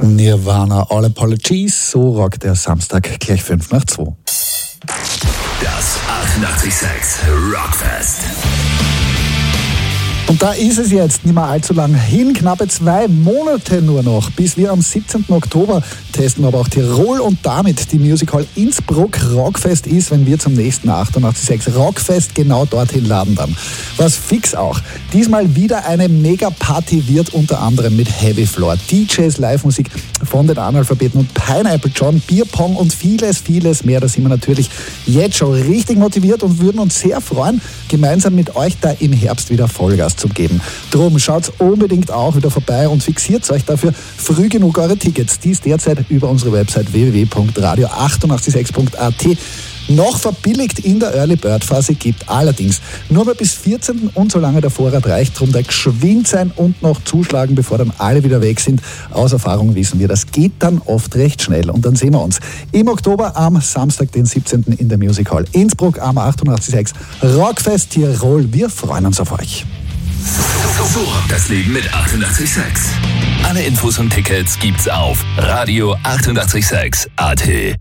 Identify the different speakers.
Speaker 1: Nirvana, All Apologies, so rockt der Samstag gleich 5:05.
Speaker 2: Das 88,6 Rockfest.
Speaker 1: Und da ist es jetzt nicht mehr allzu lang hin, knappe 2 Monate nur noch, bis wir am 17. Oktober testen, ob auch Tirol und damit die Music Hall Innsbruck Rockfest ist, wenn wir zum nächsten 88,6 Rockfest genau dorthin laden dann. Was fix auch. Diesmal wieder eine Mega-Party wird unter anderem mit Heavy Floor, DJs, Live-Musik von den Analphabeten und Pineapple John, Bierpong und vieles, vieles mehr. Da sind wir natürlich jetzt schon richtig motiviert und würden uns sehr freuen, gemeinsam mit euch da im Herbst wieder Vollgas zu geben. Drum schaut unbedingt auch wieder vorbei und fixiert euch dafür früh genug eure Tickets, die es derzeit über unsere Website www.radio886.at noch verbilligt in der Early Bird Phase gibt. Allerdings nur mal bis 14. und solange der Vorrat reicht, drum da geschwind sein und noch zuschlagen, bevor dann alle wieder weg sind. Aus Erfahrung wissen wir, das geht dann oft recht schnell. Und dann sehen wir uns im Oktober am Samstag, den 17. in der Music Hall Innsbruck am 88,6 Rockfest Tirol. Wir freuen uns auf euch.
Speaker 2: So rockt das Leben mit 88,6. Alle Infos und Tickets gibt's auf radio886.at.